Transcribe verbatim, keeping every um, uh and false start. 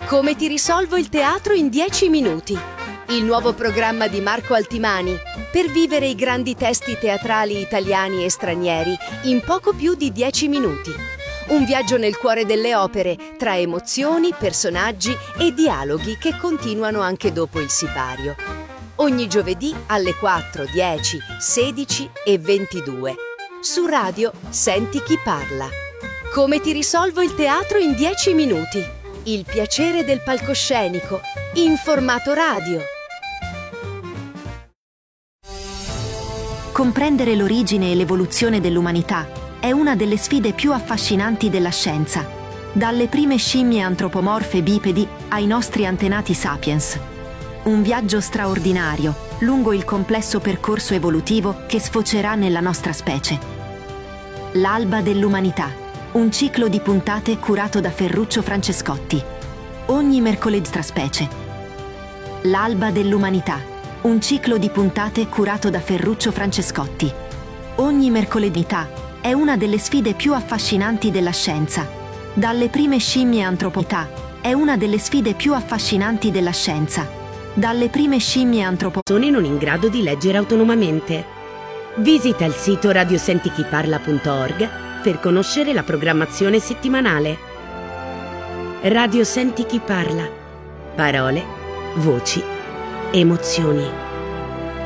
Come ti risolvo il teatro in dieci minuti? Il nuovo programma di Marco Altimani per vivere i grandi testi teatrali italiani e stranieri in poco più di dieci minuti. Un viaggio nel cuore delle opere, tra emozioni, personaggi e dialoghi che continuano anche dopo il sipario. Ogni giovedì alle quattro, dieci, sedici e ventidue. Su Radio Senti chi parla. Come ti risolvo il teatro in dieci minuti? Il piacere del palcoscenico, in formato radio. Comprendere l'origine e l'evoluzione dell'umanità è una delle sfide più affascinanti della scienza, dalle prime scimmie antropomorfe bipedi ai nostri antenati sapiens. Un viaggio straordinario lungo il complesso percorso evolutivo che sfocerà nella nostra specie. L'alba dell'umanità, un ciclo di puntate curato da Ferruccio Francescotti. Ogni mercoledì tra specie. L'alba dell'umanità, un ciclo di puntate curato da Ferruccio Francescotti. Ogni mercoledì è una delle sfide più affascinanti della scienza. Dalle prime scimmie antropomorfe è una delle sfide più affascinanti della scienza. Dalle prime scimmie antropomorfe non in grado di leggere autonomamente. Visita il sito radiosentichiparla punto org per conoscere la programmazione settimanale. Radio Senti chi parla. Parole, voci, emozioni.